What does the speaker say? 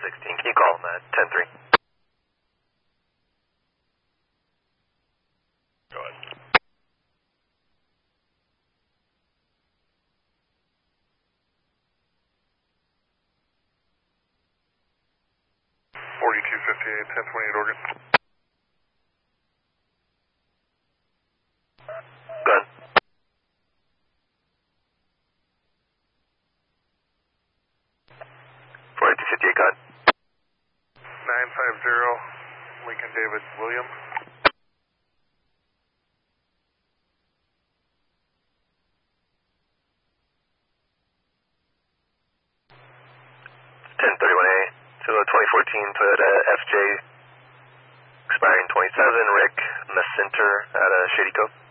16. Can you call him at 10-3? Go ahead. $42.58, 1028 Oregon. Go ahead. $42.58, go ahead. 950 Lincoln David William. It's 1031A to a 2014 Toyota FJ, expiring 27, Rick Mesenter at Shady Cove.